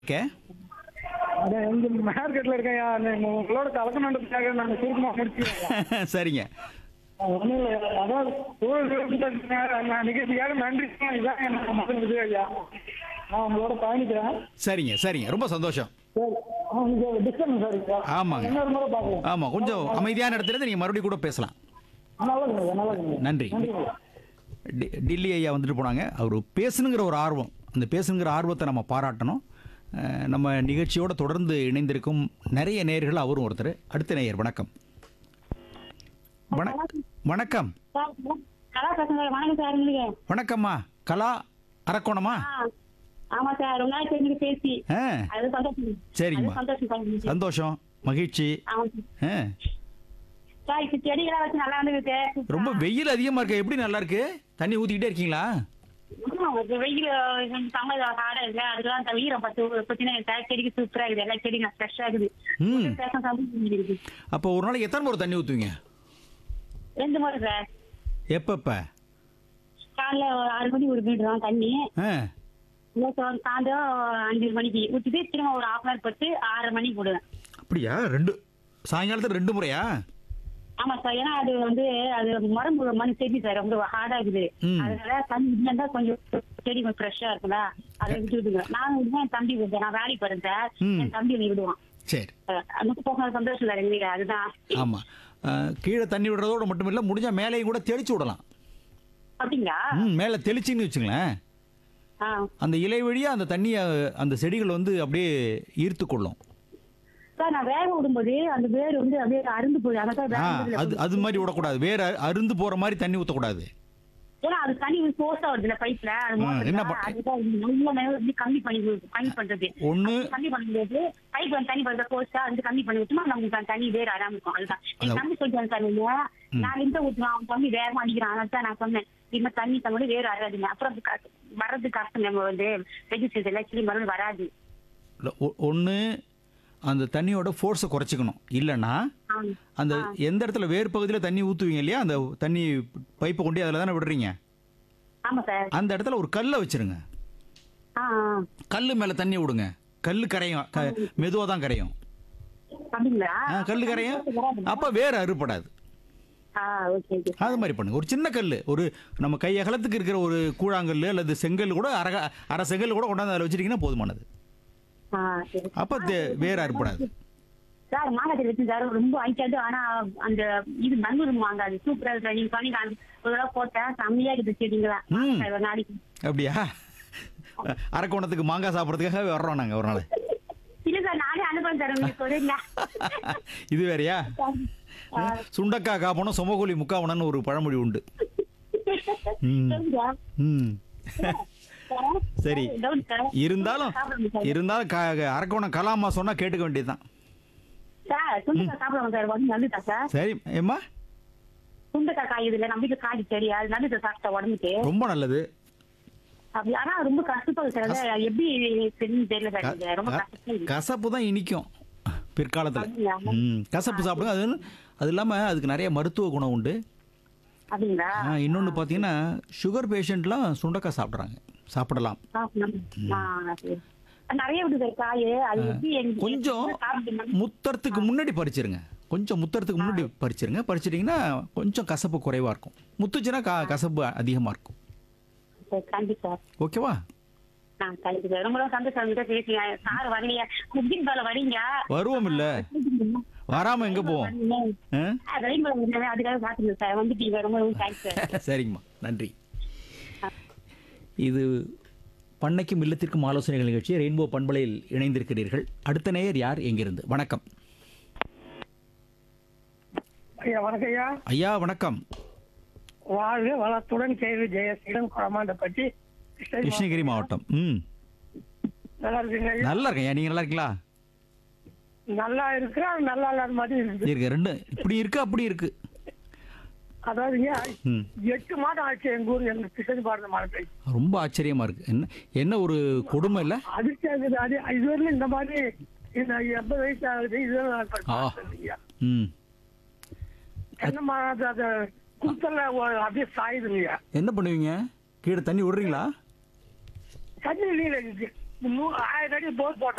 இருக்கே. அதான் இங்க மார்க்கெட்ல இருக்கேன்யா. உங்களோட கலக்கணுன்றதுக்காக நான் சுருக்கமா முடிச்சுக்கிறேன். சரிங்க. ஒன்றும் இல்லை, அதாவது நான் நிகழ்ச்சிக்காக நன்றி. இதான் எனக்கு முதல் இது ஐயா. நான் உங்களோட பயணிக்கிறேன். சரிங்க சரிங்க ரொம்ப சந்தோஷம். சரி, இங்க டிஸ்டன்ஸ் சரிங்களா? ஆமாங்க. இன்னொரு முறை பார்க்கலாம். ஆமா, கொஞ்சம் அமைதியான இடத்துல இருந்து நீங்க மறுபடியும் கூட பேசலாம். நல்லதுங்க, நல்லதுங்க. நன்றி. நன்றிங்க. டில்லி ஐயா வந்துட்டு போனாங்க. அவர் பேசணுங்கிற ஒரு ஆர்வம், அந்த பேசுங்கிற ஆர்வத்தை நம்ம பாராட்டணும். நம்ம நிகழ்ச்சியோட தொடர்ந்து இணைந்திருக்கும் நிறைய நேயர்கள் அவரும் ஒருத்தர். அடுத்த நேயர் வணக்கம். வணக்கம். கலா பேசுங்க. வணக்கம் சார். உங்களுக்கு வணக்கம்மா. கலா அரக்கோணமா? ஆமா சார், ரொம்ப நாள் தெரிஞ்சு பேசி ஆ, அது சந்தோஷம். சரிங்கம்மா. அது சந்தோஷம் சார். சந்தோஷம், மகிழ்ச்சி. ஆமா ஆ, சார், இப்ப செடிகளாம் வச்சு நல்லா இருந்துருக்கு. ரொம்ப வெயில் அதிகமா இருக்கு. எப்படி நல்லா இருக்கு? தண்ணி ஊத்திக்கிட்டே இருக்கீங்களா? வெயில் சம்மர் ஹார்டா இருக்கு. அதுக்கெல்லாம் அந்த ஈரம் பத்தினா செடிக்கு சூப்பரா இருக்குது. எல்லா செடியும் ஃப்ரெஷ்ஷா இருக்குது. ம். சந்தோஷம் இருக்கு. அப்போ ஒரு நாளைக்கு எத்தனை முறை தண்ணி ஊத்துவீங்க? 2 முறை சார். எப்பப்ப? காலைல ஒரு 6 மணி ஒரு மீட்டர் தண்ணி. ஆ, சாயந்தரம் 5 மணிக்கு ஊற்றிட்டு திரும்ப ஒரு 1/2 hour பட்டு 6 மணிக்கு போடுவேன். அப்படியா? சாயங்காலத்துல 2 முறையா? ஆமா சார், ஏன்னா அது அது மரம் மண் செடி சார், ரொம்ப ஹார்டா இருக்குது. ம். அதனால தண்ணி இருந்தா கொஞ்சம் செடி கொஞ்சம் ஃப்ரெஷ்ஷா இருக்குல்ல, அதை விட்டு விடுங்க. நான் விடுவேன், என் தம்பி விடுவேன். நான் வேலைக்கு போறேன் சார், ம். என் தம்பி நீ விடுவான். சரி. அதுக்கு போக சந்தோஷம் இல்லை எங்களுக்கு, அதுதான். ஆமா. கீழே தண்ணி விடுறதோட மட்டும் இல்ல, முடிஞ்சா மேலேயும் கூட தெளிச்சு விடலாம். அப்படிங்களா? மேலே தெளிச்சின்னு வச்சுங்களேன், ஆ அந்த இலை வழியா அந்த தண்ணியை அந்த செடிகள் வந்து அப்படியே ஈர்த்து கொள்ளும். சார், நான் வேக விடும்போது அந்த வேர் அப்படியே அருந்து போகுது. அதான் அது மாதிரி விடக்கூடாது. வேற அருந்து போற மாதிரி தண்ணி ஊற்றக்கூடாது. ஏன்னா அது தண்ணி போர்ஸா வருதுல்ல பைப்ல, என்ன பண்ண- அதுதான் நல்ல கம்மி பண்றது. ஒண்ணு கம்மி பண்ணும்போது பைப் தண்ணி பண்ற போர்ஸா வந்து கம்மி பண்ணி விட்டுமா நமக்கு தண்ணி வேற ஆராம இருக்கும். அதுதான் என் தம்பி சொல்லிட்டாங்க சார். நீங்க நான் இந்த ஊற்றுவான், அவன் தண்ணி வேகமா அடிக்கிறான். அதான் நான் சொன்னேன், இந்த தண்ணி தண்ணி வேற ஆறாதுங்க. அப்புறம் வர்றது கஷ்டம். நம்ம ரெஜிஸ்டர் எல்லாம் கிளி மருந்து வராது. ஒன்று அந்த தண்ணியோட ஃபோர்ஸை குறைச்சிக்கணும். இல்லைன்னா அந்த எந்த இடத்துல வேறு பகுதியில் தண்ணி ஊற்றுவீங்க இல்லையா, அந்த தண்ணி பைப்பை கொண்டு அதில் தானே விடுறீங்க. ஆமா சார். அந்த இடத்துல ஒரு கல்லை வச்சிருங்க. கல் மேலே தண்ணி விடுங்க. கல் கரையும், மெதுவாக தான் கரையும். அப்படிங்களா? கல் கரையும், அப்போ வேறு அறுபடாது. அது மாதிரி பண்ணுங்க. ஒரு சின்ன கல், ஒரு நம்ம கை அகலத்துக்கு இருக்கிற ஒரு கூழாங்கல் அல்லது செங்கல் கூட அரை செங்கல் கூட கொண்டாந்து அதில் வச்சிருக்கீங்கன்னா போதுமானது. அப்போ வேறு அறுபடாது. சார், மாங்காய் வச்சு சார் ரொம்ப வாங்கிக்காது. ஆனா அந்த இது மண்ணூர் வாங்காது. சூப்பரா இருக்கு. நீங்க பண்ணி ஒரு தடவை போட்டா செம்மையா இருக்குது செடிங்களா. ஒரு நாளைக்கு. அப்படியா? அரக்கோணத்துக்கு மாங்காய் சாப்பிட்றதுக்காக வர்றோம் நாங்கள் ஒரு நாள். இல்ல சார், நானே அனுபவம் தரேன், உங்களுக்கு சொல்லுங்க. இது வேறையா? சுண்டக்கா காப்பணும் சொமகோலி முக்காவணன்னு ஒரு பழமொழி உண்டு. ம். சரி, இருந்தாலும் அரக்கோணம் கலாமா சொன்னா கேட்டுக்க வேண்டியதுதான். சார், சுண்டக்காய் சாப்பிடுவாங்க சார், உடம்பு நல்லதா சார்? சரி ஏம்மா, சுண்டக்காய் காய் இதுல நம்ம வீட்டுல காய் செடி, அது நல்லது சாப்பிட்டா உடம்புக்கு ரொம்ப நல்லது. அப்படி. ஆனா ரொம்ப கஷ்டப்படும் சார். அது எப்படி தெரியும் தெரியல சார். இது ரொம்ப கஷ்டம். கசப்பு தான் இனிக்கும் பிற்காலத்தில். கசப்பு சாப்பிடுங்க. அது இல்லாமல் அதுக்கு நிறைய மருத்துவ குணம் உண்டு. அப்படிங்களா? இன்னொன்று பார்த்தீங்கன்னா, சுகர் பேஷண்ட்லாம் சுண்டக்காய் சாப்பிடலாம். நிறைய விடுது காய். அது எப்படி கொஞ்சம் முத்தறதுக்கு முன்னாடி பறிச்சிருங்க. பறிச்சிட்டிங்கன்னா கொஞ்சம் கசப்பு குறைவாக இருக்கும். முத்துச்சுன்னா கசப்பு அதிகமாக இருக்கும். கண்டிப்பா. ஓகேவா? ரொம்ப சந்தோஷம் பேசுங்க சார். வரலையா? முக்கியம் போல வரீங்க. வருவோம் இல்ல, வராம எங்க போவோம்? அதுக்காக பாத்துங்க சார். வந்துட்டீங்க, ரொம்ப தேங்க்ஸ் சார். சரிங்கம்மா, நன்றி. இது பண்ணைக்கும் இல்லத்திற்கும் ஆலோசனைகள் நிகழ்ச்சி. ரெயின்போ பண்பலையில் இணைந்திருக்கிறீர்கள். அடுத்த நேயர் யார், எங்கிருந்து? வணக்கம் ஐயா. வணக்கம் ஐயா. ஐயா வணக்கம். வாழ்க வளத்துடன் கேள்வி ஜெயசீலன் குளமாண்டப்பட்டி, கிருஷ்ணகிரி மாவட்டம். நல்லா இருக்குங்க ஐயா. நல்லா இருக்கேன். நீங்க நல்லா இருக்கீங்களா? நல்லா இருக்கிற நல்லா இல்லாத மாதிரி இருக்கு. ரெண்டு இப்படி இருக்கு அப்படி இருக்கு. அதாவதுங்க 8 மாதம் ஆச்சு எங்க ஊர்ல எங்க கிருஷ்ணகிரி பாடுற மழை. ரொம்ப ஆச்சரியமா இருக்கு. என்ன ஒரு கொடுமை இல்ல? அதிர்ச்சி ஆகுது. அது இதுவரையிலும் இந்த மாதிரி 80 வயசு ஆகுது. இதுவரை என்ன அதை குத்தல அப்படியே சாயுதுங்க. என்ன பண்ணுவீங்க? கீழே தண்ணி விடுறீங்களா? தண்ணி இல்லைங்க. 1000 அடி போர் போட்டேன்.